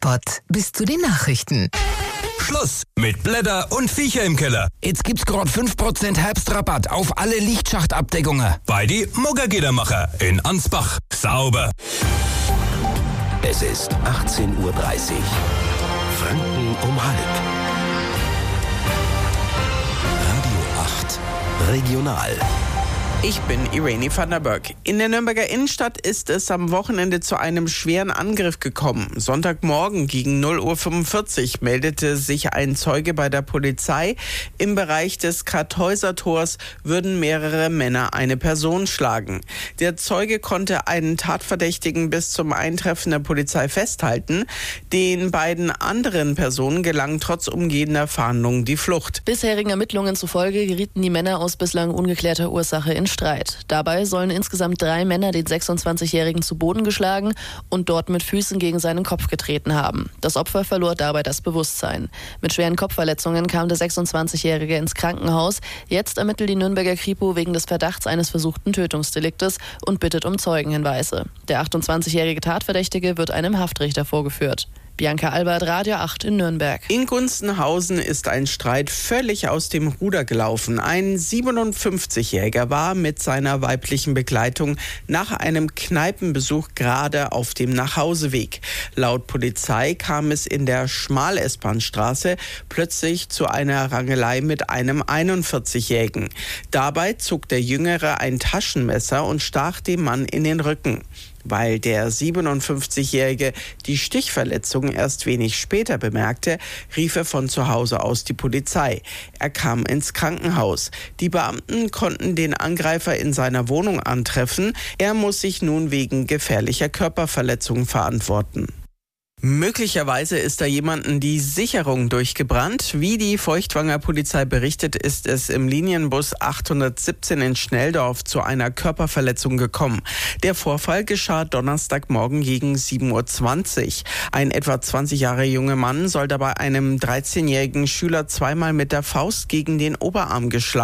Werbespot. Bis zu den Nachrichten. Schluss mit Blätter und Viecher im Keller. Jetzt gibt's gerade 5% Herbstrabatt auf alle Lichtschachtabdeckungen. Bei die Muggergiedermacher in Ansbach. Sauber. Es ist 18:30 Uhr. Franken um halb. Radio 8 Regional. Ich bin Irene van der Berg. In der Nürnberger Innenstadt ist es am Wochenende zu einem schweren Angriff gekommen. Sonntagmorgen gegen 0:45 Uhr meldete sich ein Zeuge bei der Polizei. Im Bereich des Kartäuser-Tors würden mehrere Männer eine Person schlagen. Der Zeuge konnte einen Tatverdächtigen bis zum Eintreffen der Polizei festhalten. Den beiden anderen Personen gelang trotz umgehender Fahndung die Flucht. Bisherigen Ermittlungen zufolge gerieten die Männer aus bislang ungeklärter Ursache in Streit. Dabei sollen insgesamt 3 Männer den 26-Jährigen zu Boden geschlagen und dort mit Füßen gegen seinen Kopf getreten haben. Das Opfer verlor dabei das Bewusstsein. Mit schweren Kopfverletzungen kam der 26-Jährige ins Krankenhaus. Jetzt ermittelt die Nürnberger Kripo wegen des Verdachts eines versuchten Tötungsdeliktes und bittet um Zeugenhinweise. Der 28-jährige Tatverdächtige wird einem Haftrichter vorgeführt. Bianca Albert, Radio 8 in Nürnberg. In Gunzenhausen ist ein Streit völlig aus dem Ruder gelaufen. Ein 57-Jähriger war mit seiner weiblichen Begleitung nach einem Kneipenbesuch gerade auf dem Nachhauseweg. Laut Polizei kam es in der Schmal-S-Bahn-Straße plötzlich zu einer Rangelei mit einem 41-Jährigen. Dabei zog der Jüngere ein Taschenmesser und stach dem Mann in den Rücken. Weil der 57-Jährige die Stichverletzung erst wenig später bemerkte, rief er von zu Hause aus die Polizei. Er kam ins Krankenhaus. Die Beamten konnten den Angreifer in seiner Wohnung antreffen. Er muss sich nun wegen gefährlicher Körperverletzung verantworten. Möglicherweise ist da jemanden die Sicherung durchgebrannt. Wie die Feuchtwanger Polizei berichtet, ist es im Linienbus 817 in Schnelldorf zu einer Körperverletzung gekommen. Der Vorfall geschah Donnerstagmorgen gegen 7:20 Uhr. Ein etwa 20 Jahre junger Mann soll dabei einem 13-jährigen Schüler zweimal mit der Faust gegen den Oberarm geschlagen